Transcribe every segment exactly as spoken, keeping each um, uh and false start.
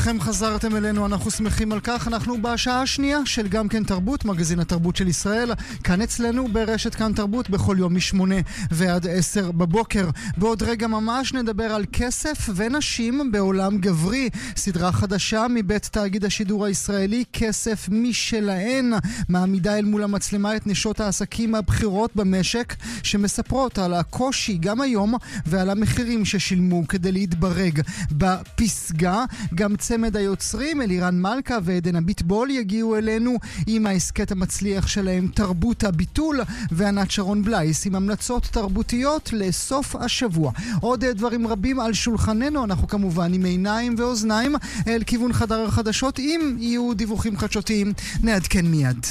לכם חזרתם אלינו, אנחנו שמחים על כך. אנחנו בשעה השנייה של גם כן תרבות, מגזין התרבות של ישראל, כאן אצלנו ברשת כאן תרבות, בכל יום משמונה ועד עשר בבוקר. בעוד רגע ממש נדבר על כסף ונשים בעולם גברי, סדרה חדשה מבית תאגיד השידור הישראלי, כסף משלהן, מעמידה אל מול המצלמה את נשות העסקים הבכירות במשק, שמספרות על הקושי גם היום ועל המחירים ששילמו כדי להתברג בפסגה. גם צמד היוצרים אלירן מלכה ועדן הביטבול יגיעו אלינו עם העסקת המצליח שלהם תרבות הביטול, וענת שרון בלייס עם המלצות תרבותיות לסוף השבוע. עוד דברים רבים על שולחננו, אנחנו כמובן עם עיניים ואוזניים אל כיוון חדר החדשות. אם יהיו דיווחים חדשותיים נעדכן מיד.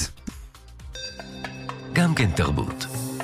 גם כן תרבות.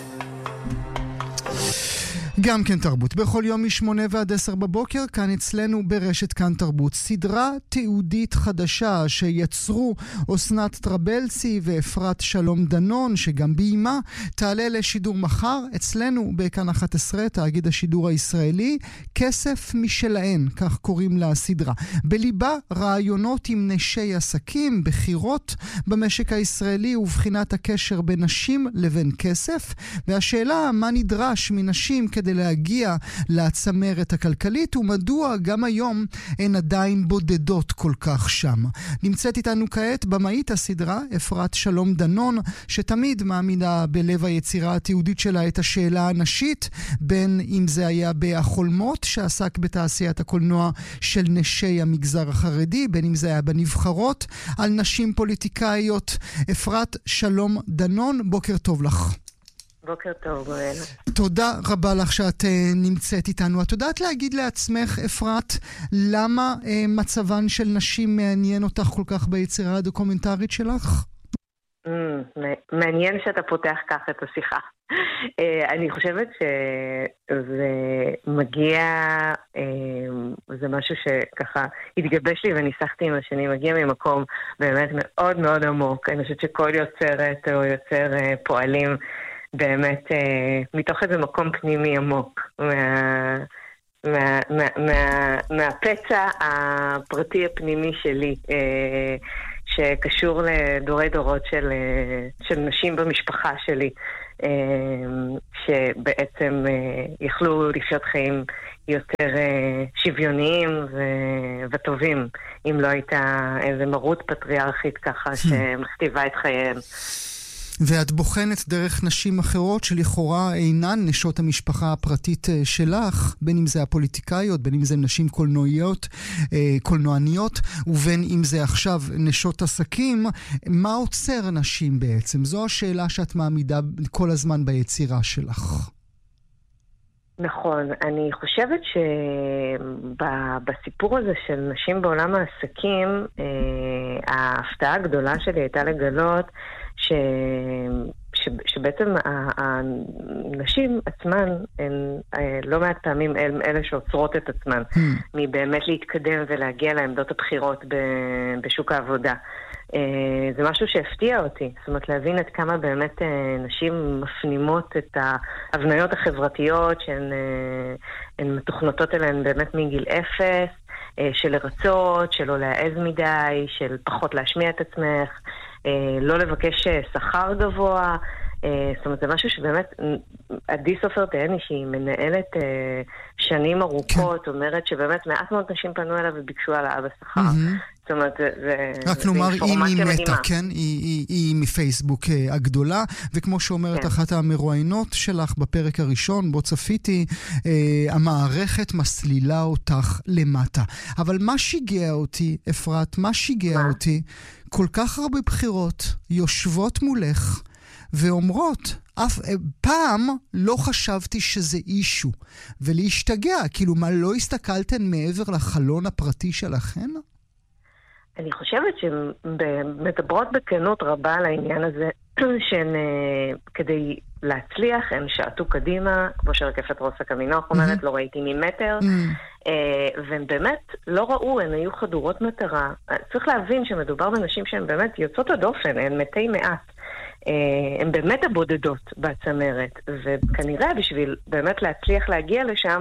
גם כן תרבות, בכל יום משמונה ועד עשר בבוקר, כאן אצלנו ברשת כאן תרבות. סדרה תיעודית חדשה שיצרו אסנת טרבלסי ואפרת שלום דנון, שגם ביימה, תעלה לשידור מחר אצלנו בכאן אחת עשרה, תאגיד השידור הישראלי, כסף משלהן, כך קוראים לה הסדרה. בליבה רעיונות עם נשי עסקים, בחירות במשק הישראלי ובחינת הקשר בין נשים לבין כסף, והשאלה מה נדרש מנשים כדי להגיע לצמרת הכלכלית, ומדוע גם היום הן עדיין בודדות כל כך שם. נמצאת איתנו כעת במאית הסדרה אפרת שלום דנון, שתמיד מעמידה בלב היצירה התיעודית שלה את השאלה הנשית, בין אם זה היה בחולמות שעסק בתעשיית הקולנוע של נשי המגזר החרדי, בין אם זה היה בנבחרות על נשים פוליטיקאיות. אפרת שלום דנון, בוקר טוב לך. בוקר טוב, גואל. תודה רבה לך שאת uh, נמצאת איתנו. את יודעת להגיד לעצמך, אפרת, למה uh, מצבן של נשים מעניין אותך כל כך ביצירה הדוקומנטרית שלך? Mm, מעניין שאתה פותח כך את השיחה. uh, אני חושבת שזה מגיע, uh, זה משהו שככה התגבש לי וניסחתי עם השנים, מגיע ממקום באמת מאוד מאוד עמוק. אני חושבת שכל יוצרת או יוצר uh, פועלים באמת אה, מתוך איזה מקום פנימי עמוק מה, מה, מה, מה, מהפצע הפרטי הפנימי שלי אה, שקשור לדורי דורות של, אה, של נשים במשפחה שלי אה, שבעצם אה, יכלו לחיות חיים יותר אה, שוויוניים ו, וטובים אם לא הייתה איזה מרות פטריארכית ככה שמכתיבה את חייהם. ואת בוחנת דרך נשים אחרות שלכאורה אינן נשות המשפחה הפרטית שלך, בין אם זה הפוליטיקאיות, בין אם זה נשים קולנועיות, קולנועניות, ובין אם זה עכשיו נשות עסקים. מה עוצר נשים בעצם? זו השאלה שאת מעמידה כל הזמן ביצירה שלך. נכון, אני חושבת שבסיפור הזה של נשים בעולם העסקים, ההפתעה הגדולה שלי הייתה לגלות ש... ש... שבעצם הנשים עצמן הן לא מעט פעמים הן אלה שעוצרות את עצמן hmm. מבאמת להתקדם ולהגיע לעמדות הבחירות ב... בשוק העבודה. זה משהו שהפתיע אותי, זאת אומרת להבין עד כמה באמת נשים מפנימות את ההבניות החברתיות שהן מתוכנתות אליהן באמת מגיל אפס, של לרצות, של לא להעז מדי, של פחות להשמיע את עצמך, לא לבקש שכר גבוה. זאת אומרת, זה משהו שבאמת עדי סופר תהני, שהיא מנהלת שנים ארוכות, אומרת שבאמת מעט מאוד נשים פנו אליו וביקשו העלאה בשכר. זאת אומרת, זה רק נאמר, היא ממטה, כן? היא מפייסבוק הגדולה, וכמו שאומרת אחת המרואיינות שלך בפרק הראשון, בו צפיתי, המערכת מסלילה אותך למטה. אבל מה שיגע אותי, אפרת, מה שיגע אותי? כל כך הרבה בחירות יושבות מולך, ואומרות, אף פעם לא חשבתי שזה אישו, ולהשתגע, כאילו מה, לא הסתכלתן מעבר לחלון הפרטי שלכן? אני חושבת שמדברות בכנות רבה על העניין הזה, שהן כדי להצליח, הן שעטו קדימה, כמו שרקפת רוסה קמינוך אומרת, לא ראיתי ממטר, והן באמת לא ראו, הן היו חדורות מטרה. צריך להבין שמדובר בנשים שהן באמת יוצאות הדופן, הן מתי מעט. הן באמת הבודדות בצמרת, וכנראה בשביל באמת להצליח להגיע לשם,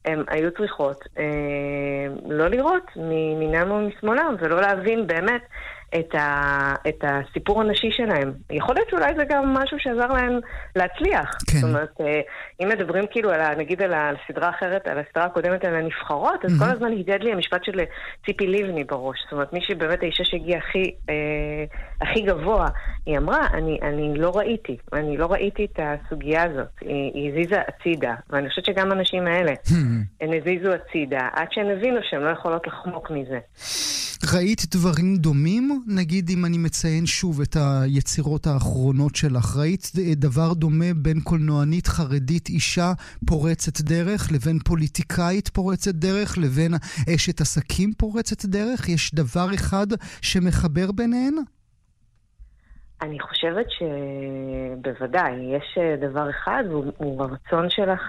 הן היו צריכות אה, לא לראות מינם ומשמאלם, ולא להבין באמת את, ה, את הסיפור הנשי שלהם. יכול להיות שאולי זה גם משהו שעזר להם להצליח. כן. זאת אומרת, אם מדברים כאילו, על, נגיד על הסדרה אחרת, על הסדרה הקודמת, על הנבחרות, אז mm-hmm. כל הזמן הידד לי המשפט של ציפי ליבני בראש. זאת אומרת, מישהי באמת האישה שהגיעה הכי, אה, הכי גבוה, היא אמרה, אני, אני לא ראיתי, אני לא ראיתי את הסוגיה הזאת. היא, היא הזיזה הצידה, ואני חושבת שגם האנשים האלה, mm-hmm. הן הזיזו הצידה, עד שהן הבינו שהן לא יכולות לחמוק מזה. ראית דברים דומים? נגיד אם אני מציין שוב את היצירות האחרונות שלך, ראית דבר דומה בין קולנוענית חרדית אישה פורצת דרך לבין פוליטיקאית פורצת דרך לבין אשת עסקים פורצת דרך? יש דבר אחד שמחבר ביניהן? אני חושבת שבוודאי יש דבר אחד, הוא הרצון שלך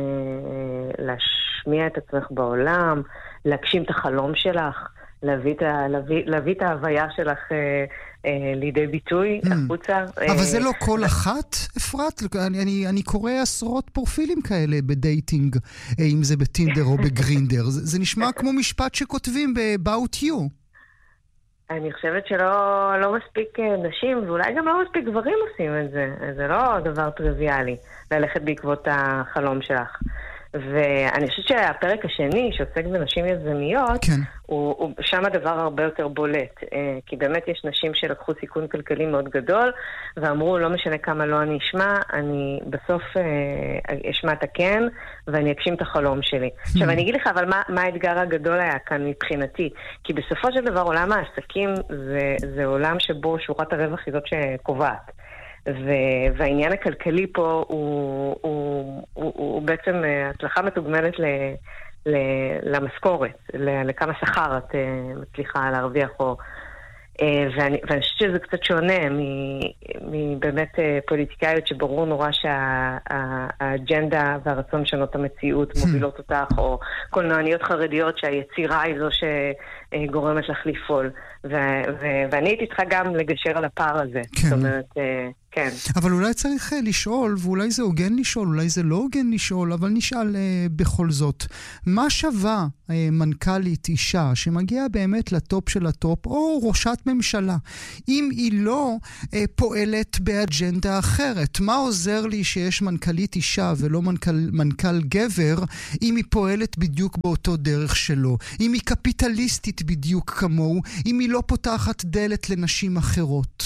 להשמיע את עצמך בעולם, להגשים את החלום שלך, להביא את, ה, להביא, להביא את ההוויה שלך אה, אה, לידי ביטוי, mm. החוצה. אבל אה, זה לא כל אחת, אפרת? אני, אני, אני קורא עשרות פרופילים כאלה בדייטינג, אה, אם זה בטינדר או בגרינדר. זה, זה נשמע כמו משפט שכותבים ב-About You. אני חושבת שלא לא מספיק נשים, ואולי גם לא מספיק גברים עושים את זה. זה לא דבר טריוויאלי, ללכת בעקבות החלום שלך. ואני חושבת שהפרק השני שעוסק בנשים יזמיות, כן. הוא, הוא שם הדבר הרבה יותר בולט, כי באמת יש נשים שלקחו סיכון כלכלי מאוד גדול, ואמרו לא משנה כמה לא אני אשמע, אני בסוף אשמע את הכן, ואני אגשים את החלום שלי. עכשיו אני אגיד לך, אבל מה, מה האתגר הגדול היה כאן מבחינתי? כי בסופו של דבר עולם העסקים זה, זה עולם שבו שורת הרווח היא זאת שקובעת. ו- והעניין הכלכלי פה הוא, הוא, הוא, הוא בעצם הצלחה מתוגמלת ל- ל- למשכורת, ל- לכמה שכר את uh, מצליחה להרוויח פה. Uh, ואני, ואני חושבת שזה קצת שונה מבאמת uh, פוליטיקאיות שברור נורא שהאג'נדה והרצון לשנות את המציאות מובילות אותך, או קולנועניות חרדיות שהיצירה היא זו שגורמת לך לפעול. ו- ו- ואני הייתי צריכה גם לגשר על הפער הזה. כן. זאת אומרת... Uh, כן. אבל אולי צריך לשאול, ואולי זה הוגן לשאול, אולי זה לא הוגן לשאול, אבל נשאל אה, בכל זאת. מה שווה אה, מנכ"לית אישה שמגיעה באמת לטופ של הטופ, או ראשת ממשלה, אם היא לא אה, פועלת באג'נדה אחרת? מה עוזר לי שיש מנכ"לית אישה ולא מנכ"ל, מנכ"ל גבר, אם היא פועלת בדיוק באותו דרך שלו? אם היא קפיטליסטית בדיוק כמוהו, אם היא לא פותחת דלת לנשים אחרות?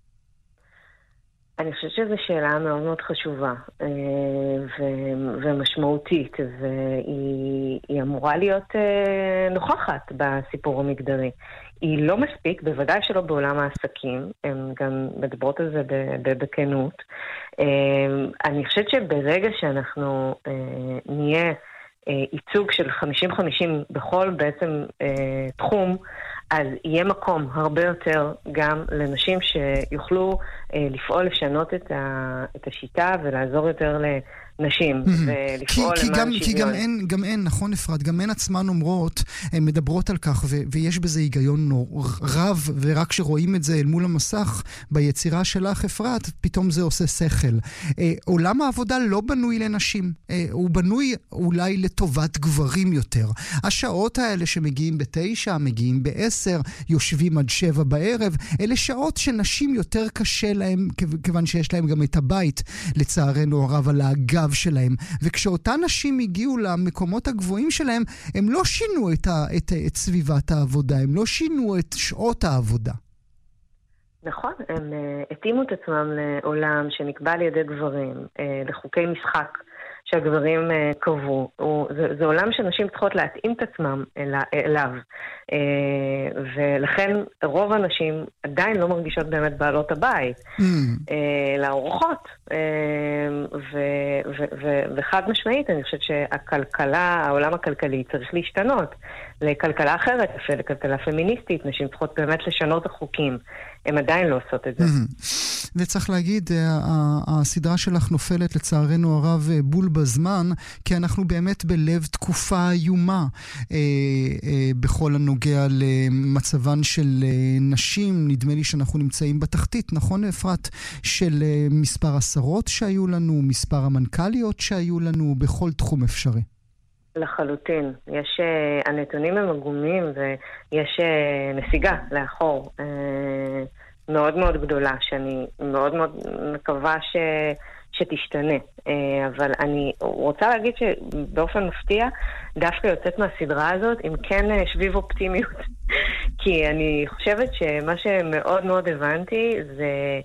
אני חושבת שזו שאלה מאוד מאוד חשובה ו- ומשמעותית, והיא אמורה להיות נוכחת בסיפור המגדרי. היא לא מספיק, בוודאי שלא בעולם העסקים, הן גם מדברות על זה בכנות. אני חושבת שברגע שאנחנו נהיה ייצוג של חמישים חמישים בכל בעצם תחום, אז יהיה מקום הרבה יותר גם לנשים שיוכלו אה, לפעול, לשנות את, ה, את השיטה ולעזור יותר לנשים ולפעול כי, כי למען גם, שוויון. כי גם אין, גם אין, נכון אפרת, גם אין עצמן אומרות, הן מדברות על כך, ו, ויש בזה היגיון רב, ורק שרואים את זה אל מול המסך ביצירה שלך אפרת, פתאום זה עושה שכל. אה, עולם העבודה לא בנוי לנשים, אה, הוא בנוי אולי לטובת גברים יותר. השעות האלה שמגיעים בתשע, מגיעים בעשר, יושבים עד שבע בערב, אלה שעות שנשים יותר קשה להם, כיוון שיש להם גם את הבית, לצערנו הרב, על הגב שלהם. וכשאותן נשים הגיעו למקומות הגבוהים שלהם, הם לא שינו את, ה, את, את סביבת העבודה, הם לא שינו את שעות העבודה. נכון, הם uh, התאימו את עצמם לעולם שנקבע על ידי גברים, uh, לחוקי משחק שהגברים uh, קבעו. הוא, זה, זה עולם שנשים צריכות להתאים את עצמם אל, אליו. Uh, ולכן רוב הנשים עדיין לא מרגישות באמת בעלות הבית, mm. uh, לאורחות. Uh, ו- ו- ו- וחד משמעית, אני חושבת שהכלכלה, העולם הכלכלי צריך להשתנות לכלכלה אחרת, לכלכלה פמיניסטית. נשים צריכות באמת לשנות את החוקים. הם עדיין לא עושות את זה. וצריך להגיד, הסדרה שלך נופלת לצערנו הרב בול בזמן, כי אנחנו באמת בלב תקופה איומה בכל הנוגע למצבן של נשים. נדמה לי שאנחנו נמצאים בתחתית, נכון אפרת? של מספר עשרות שהיו לנו, מספר המנכ"ליות שהיו לנו, בכל תחום אפשרי. לחלוטין. יש, הנתונים הם עגומים ויש נסיגה לאחור מאוד מאוד גדולה, שאני מאוד מאוד מקווה ש... שתשתנה. אבל אני רוצה להגיד שבאופן מפתיע דווקא יוצאת מהסדרה הזאת עם כן שביב אופטימיות. כי אני חושבת שמה שמאוד מאוד הבנתי זה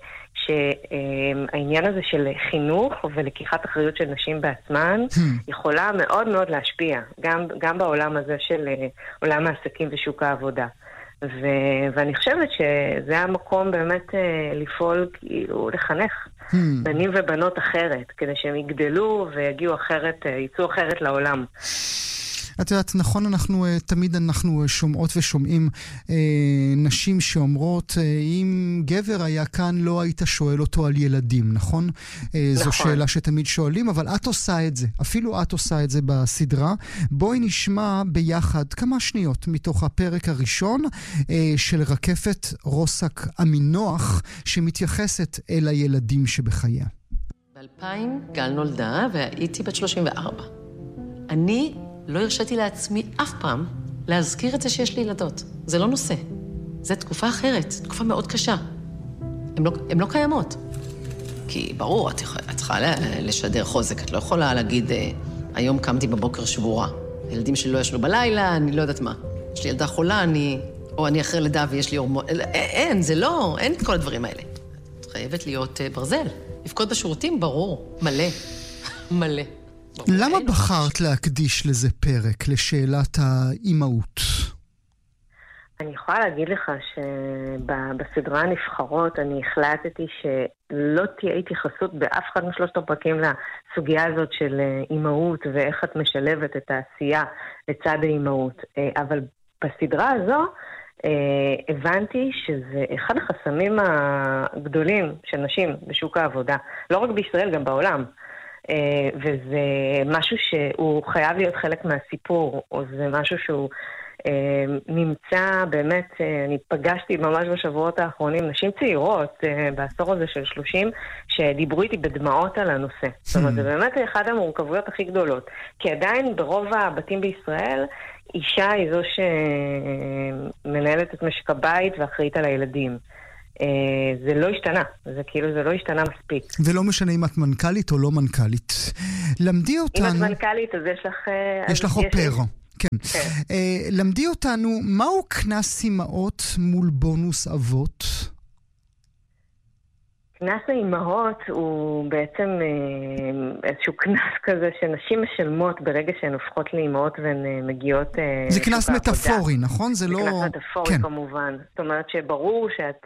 שהעניין הזה של חינוך ולקיחת אחריות של נשים בעצמן יכולה מאוד מאוד להשפיע, גם, גם בעולם הזה של עולם העסקים ושוק העבודה. ו- ואני חושבת שזה המקום באמת לפעול, כאילו לחנך בנים ובנות אחרת, כדי שהם יגדלו ויגיעו אחרת, ייצאו אחרת לעולם. את יודעת, נכון, אנחנו, תמיד אנחנו שומעות ושומעים אה, נשים שאומרות, אה, אם גבר היה כאן לא היית שואל אותו על ילדים, נכון? אה, נכון. זו שאלה שתמיד שואלים, אבל את עושה את זה, אפילו את עושה את זה בסדרה. בואי נשמע ביחד כמה שניות מתוך הפרק הראשון אה, של רקפת רוסק אמינוח, שמתייחסת אל הילדים שבחייה. ב-אלפיים גל נולדה והייתי בת שלושים וארבע. אני לא הרשיתי לעצמי אף פעם להזכיר את זה שיש לי ילדות. זה לא נושא. זו תקופה אחרת, תקופה מאוד קשה. הן לא, הן לא קיימות. כי ברור, את, את צריכה לשדר חוזק. את לא יכולה להגיד, היום קמתי בבוקר שבורה. הילדים שלי לא ישנו בלילה, אני לא יודעת מה. יש לי ילדה חולה, אני, או אני אחרי לידה ויש לי הורמון. אין, זה לא, אין את כל הדברים האלה. את חייבת להיות ברזל. לפקוד בשירותים, ברור, מלא, מלא. למה בחרת להקדיש לזה פרק, לשאלת האימהות? אני יכולה להגיד לך שבסדרה הנבחרות אני החלטתי שלא תהיה התייחסות באף אחד משלושת הפרקים לסוגיה הזאת של אימהות ואיך את משלבת את העשייה לצד האימהות. אבל בסדרה הזו הבנתי שזה אחד החסמים הגדולים של נשים בשוק העבודה. לא רק בישראל, גם בעולם. וזה משהו שהוא חייב להיות חלק מהסיפור, או זה משהו שהוא נמצא באמת, אני פגשתי ממש בשבועות האחרונים נשים צעירות בעשור הזה של שלושים שדיברו איתי בדמעות על הנושא. זאת אומרת, זה באמת אחד המורכבויות הכי גדולות, כי עדיין ברוב הבתים בישראל אישה היא זו שמנהלת את משק הבית ואחראית על הילדים. זה לא השתנה, זה כאילו זה לא השתנה מספיק. ולא משנה אם את מנכ"לית או לא מנכ"לית. למדי אותנו... אם את מנכ"לית, אז יש לך... יש לך אופר, כן. למדי אותנו, מהו כנס אימהות מול בונוס אבות? כנס האימהות הוא בעצם איזשהו כנס כזה שנשים משלמות ברגע שהן הופכות לאימהות והן מגיעות... זה כנס מטאפורי, נכון? זה לא... זה כנס מטאפורי כמובן. זאת אומרת שברור שאת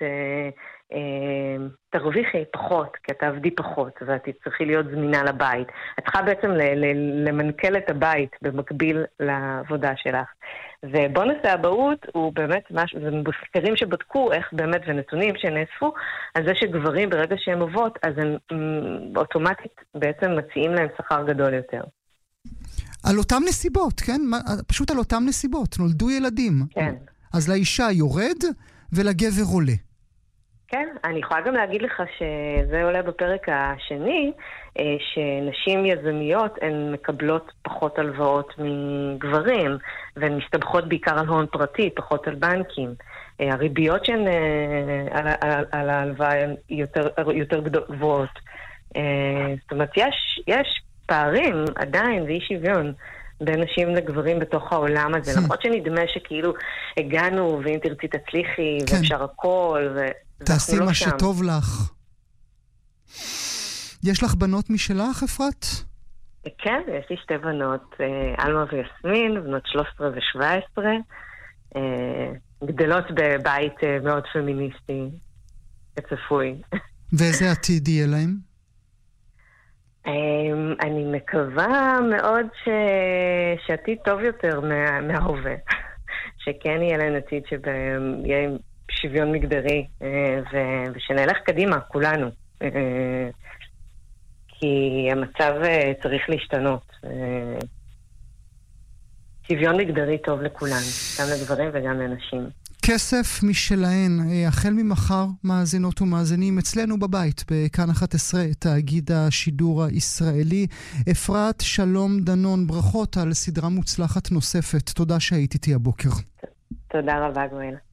תרוויחי פחות, כי את תעבדי פחות, ואת צריכי להיות זמינה לבית. את צריכה בעצם למנכ"ל את הבית במקביל לעבודה שלך. ובונוס האבהות הוא באמת משהו, זה מחקרים שבדקו איך באמת, ונתונים שנאספו, על זה שגברים ברגע שהם אבות, אז הם אוטומטית בעצם מציעים להם שכר גדול יותר. על אותם נסיבות, כן? פשוט על אותם נסיבות, נולדו ילדים. כן. אז לאישה יורד ולגבר עולה. כן, אני יכולה גם להגיד לך שזה עולה בפרק השני, שנשים יזמיות הן מקבלות פחות הלוואות מגברים, והן מסתבכות בעיקר על הון פרטי, פחות על בנקים. הריביות שהן על, על, על ההלוואה הן יותר, יותר גבוהות. זאת אומרת, יש, יש פערים עדיין ואי שוויון בין נשים לגברים בתוך העולם הזה. למרות שנדמה שכאילו הגענו, ואם תרצי תצליחי, ואפשר הכל, ו... תעשי מה שטוב לך. יש לך בנות משלך, אפרת? כן, יש לי שתי בנות, אלמה ויסמין, בנות שלוש עשרה ושבע עשרה, גדלות בבית מאוד פמיניסטי, כצפוי. ואיזה עתיד יהיה להם? אני מקווה מאוד שעתיד טוב יותר מההווה. שכן יהיה להם עתיד שיהיה שוויון מגדרי, ושנלך קדימה, כולנו. כי המצב צריך להשתנות. שוויון מגדרי טוב לכולנו, גם לגברים וגם לנשים. כסף משלהן, החל ממחר מאזינות ומאזינים אצלנו בבית, בכאן אחת עשרה, תאגיד השידור הישראלי. אפרת שלום דנון, ברכות על סדרה מוצלחת נוספת. תודה שהיית איתי הבוקר. תודה רבה גואל.